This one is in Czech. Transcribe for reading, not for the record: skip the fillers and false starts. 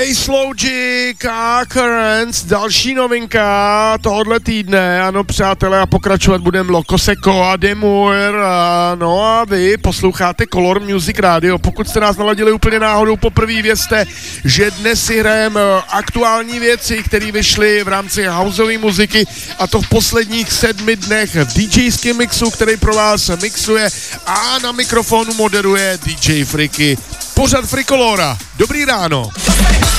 Logic a Currents, další novinka tohohle týdne, ano přátelé, a pokračovat budeme Loco Seco a Demur, no a vy posloucháte Color Music Radio. Pokud jste nás naladili úplně náhodou poprvé, vězte, že dnes si hrajeme aktuální věci, které vyšly v rámci houseové muziky, a to v posledních 7 dnech v DJském mixu, který pro vás mixuje a na mikrofonu moderuje DJ Friky. Pořad Frikolora. Dobrý ráno.